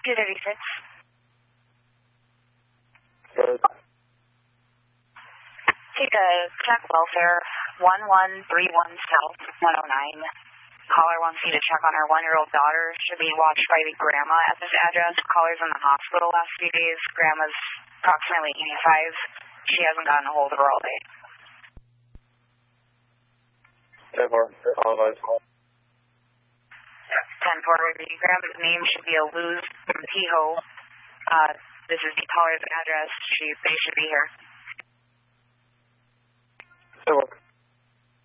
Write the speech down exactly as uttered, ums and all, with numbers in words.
two thirty-six. Good. Take a check welfare, one one three one South, one oh nine. Caller wants you to check on her one-year-old daughter. Should be watched by the grandma at this address. Caller's in the hospital last few days. Grandma's approximately eighty-five. She hasn't gotten a hold of her all day. ten four, all advice. ten four, the grandma's name should be a Luz Montijo. Uh, this is the caller's address. She, they should be here. ten four.